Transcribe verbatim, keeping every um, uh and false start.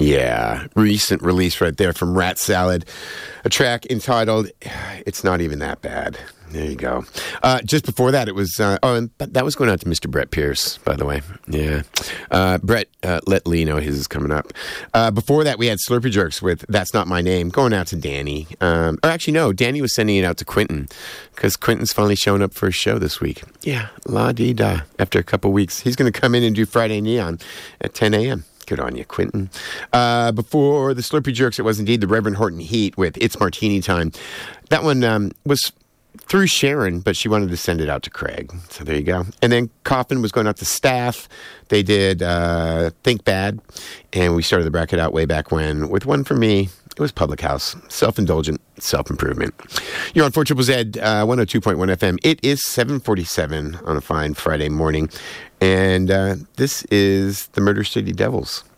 Yeah, recent release right there from Rat Salad, a track entitled "It's Not Even That Bad." There you go. Uh, just before that, it was, uh, oh, and that was going out to Mister Brett Pierce, by the way. Yeah. Uh, Brett, uh, let Lee know his is coming up. Uh, before that, we had Slurpee Jerks with That's Not My Name, going out to Danny. Um, or actually, no, Danny was sending it out to Quentin, because Quentin's finally showing up for a show this week. Yeah, la-dee-da, after a couple weeks. He's going to come in and do Friday Neon at ten a.m. Good on you, Quentin. Uh, before the Slurpee Jerks, it was indeed the Reverend Horton Heat with It's Martini Time. That one um, was through Sharon, but she wanted to send it out to Craig. So there you go. And then Coffin was going out to Staff. They did uh, Think Bad. And we started the bracket out way back when with one for me. It was Public House. Self-indulgent, self-improvement. You're on four Triple Z, uh, one oh two point one F M. It is seven forty-seven on a fine Friday morning. And uh, this is the Murder City Devils.